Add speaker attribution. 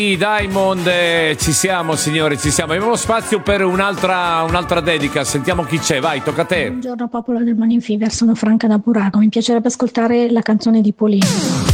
Speaker 1: Diamond, ci siamo signori, ci siamo. Abbiamo spazio per un'altra dedica. Sentiamo chi c'è, vai, tocca a te.
Speaker 2: Buongiorno popolo del Morning Fever, sono Franca da Burago. Mi piacerebbe ascoltare la canzone di Polino.